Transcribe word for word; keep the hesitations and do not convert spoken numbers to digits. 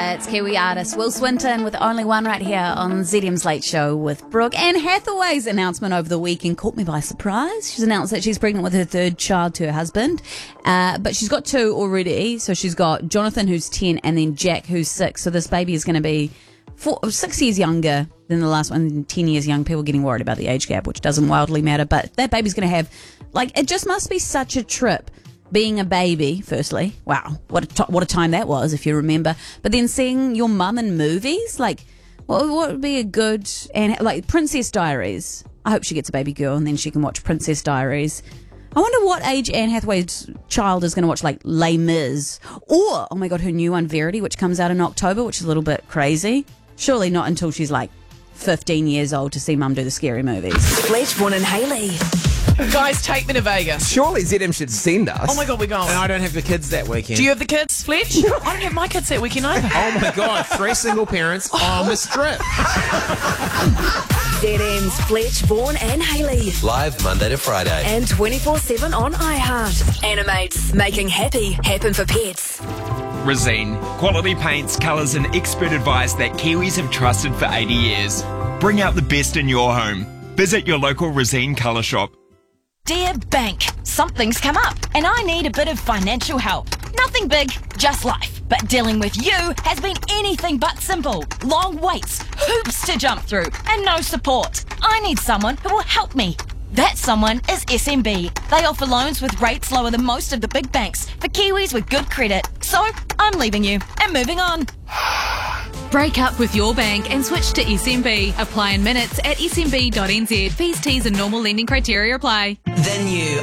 It's Kiwi artist Will Swinton with Only One right here on Z D M's Late Show with Brooke. Anne Hathaway's announcement over the weekend caught me by surprise. She's announced that she's pregnant with her third child to her husband, uh, but she's got two already. So she's got Jonathan, who's ten, and then Jack, who's six. So this baby is going to be four, six years younger than the last one, ten years young. People getting worried about the age gap, which doesn't wildly matter, but that baby's going to have, like, it just must be such a trip. Being a baby, firstly, wow, what a t- what a time that was, if you remember. But then seeing your mum in movies, like, what, what would be a good, and like Princess Diaries. I hope she gets a baby girl, and then she can watch Princess Diaries. I wonder what age Anne Hathaway's child is going to watch, like Les Mis, or oh my god, her new one Verity, which comes out in October, which is a little bit crazy. Surely not until she's like fifteen years old to see mum do the scary movies. Fletchborn and Hayley. Guys, take me to Vegas. Surely Z M should send us. Oh my god, we're going. And I don't have the kids that weekend. Do you have the kids, Fletch? I don't have my kids that weekend either. Oh my god, three single parents on the strip. Z M's Fletchborn and Hayley. Live Monday to Friday. And twenty-four seven on iHeart. Animates, making happy happen for pets. Resene. Quality paints, colours and expert advice that Kiwis have trusted for eighty years. Bring out the best in your home. Visit your local Resene colour shop. Dear Bank, something's come up and I need a bit of financial help. Nothing big, just life. But dealing with you has been anything but simple. Long waits, hoops to jump through, and no support. I need someone who will help me. That someone is S M B. They offer loans with rates lower than most of the big banks for Kiwis with good credit. So I'm leaving you and moving on. Break up with your bank and switch to S M B. Apply in minutes at s m b dot n z. Fees, T's and normal lending criteria apply. The new